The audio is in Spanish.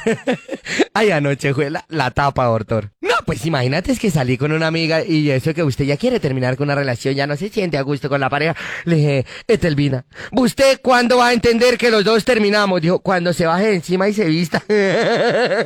Ay, anoche fue la tapa, doctor. No, pues imagínate es que salí con una amiga y eso que usted ya quiere terminar con una relación, ya no se siente a gusto con la pareja. Le dije, Etelvina, ¿usted cuándo va a entender que los dos terminamos? Dijo, cuando se baje de encima y se vista.